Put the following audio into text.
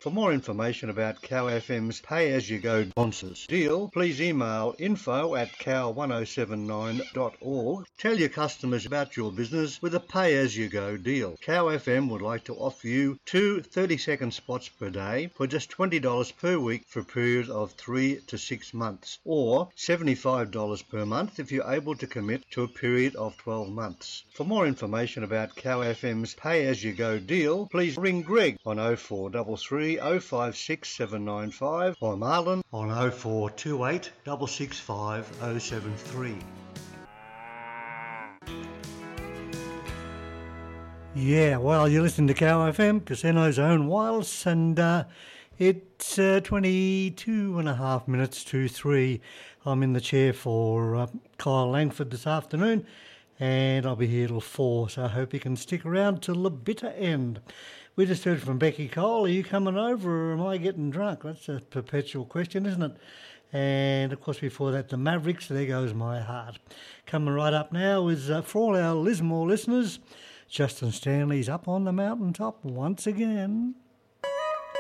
For more information about Cow FM's pay-as-you-go sponsors deal, please email info@cow1079.org. Tell your customers about your business with a pay-as-you-go deal. Cow FM would like to offer you 2 30-second spots per day for just $20 per week for a period of 3 to 6 months, or $75 per month if you're able to commit to a period of 12 months. For more information about Cow FM's pay-as-you-go deal, please ring Greg on 0433 056 795 or Marlon on 0428 665 073. Yeah, well, you're listening to Cow FM, Casino's own wireless, and it's 22 and a half minutes to 3. I'm in the chair for Kyle Langford this afternoon, and I'll be here till 4, so I hope you can stick around till the bitter end. We just heard from Becky Cole. Are you coming over or am I getting drunk? That's a perpetual question, isn't it? And, of course, before that, the Mavericks, There Goes My Heart. Coming right up now is, for all our Lismore listeners, Justin Stanley's Up on the Mountaintop once again.